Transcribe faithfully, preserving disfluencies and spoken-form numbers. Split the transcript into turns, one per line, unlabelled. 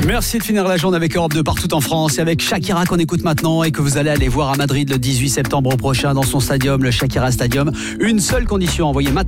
Merci de finir la journée avec Europe deux partout en France et avec Shakira qu'on écoute maintenant et que vous allez aller voir à Madrid le dix-huit septembre prochain dans son stadium, le Shakira Stadium. Une seule condition, envoyez maintenant